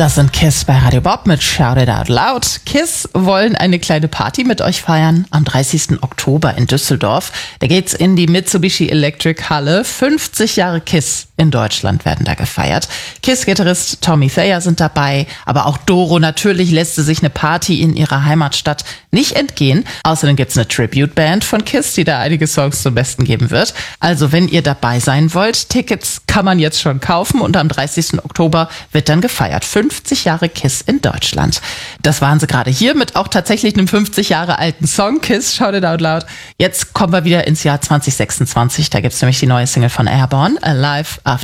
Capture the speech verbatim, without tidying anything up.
Das sind Kiss bei Radio Bob mit Shout It Out Loud. Kiss wollen eine kleine Party mit euch feiern am dreißigsten Oktober in Düsseldorf. Da geht's in die Mitsubishi Electric Halle. fünfzig Jahre Kiss in Deutschland werden da gefeiert. Kiss-Gitarrist Tommy Thayer sind dabei, aber auch Doro. Natürlich lässt sie sich eine Party in ihrer Heimatstadt nicht entgehen. Außerdem gibt's eine Tribute-Band von Kiss, die da einige Songs zum Besten geben wird. Also wenn ihr dabei sein wollt, Tickets kann man jetzt schon kaufen und am dreißigsten Oktober wird dann gefeiert. fünfzig Jahre Kiss in Deutschland. Das waren sie gerade hier mit auch tatsächlich einem fünfzig Jahre alten Song, Kiss, Shout It Out Loud. Jetzt kommen wir wieder ins Jahr zwanzig sechsundzwanzig. Da gibt's nämlich die neue Single von Airborne, Alive After